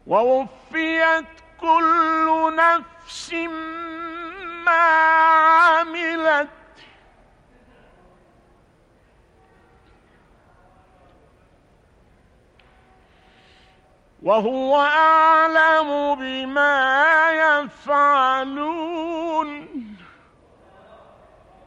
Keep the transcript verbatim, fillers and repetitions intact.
ووفيت كل نفس ما عملت وهو أعلم بما يفعلون.